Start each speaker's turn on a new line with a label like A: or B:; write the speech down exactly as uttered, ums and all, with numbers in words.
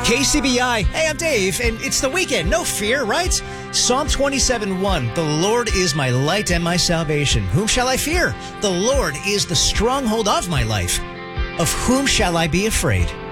A: K C B I. Hey, I'm Dave, and it's the weekend. No fear, right? Psalm twenty-seven one. The Lord is my light and my salvation. Whom shall I fear? The Lord is the stronghold of my life. Of whom shall I be afraid?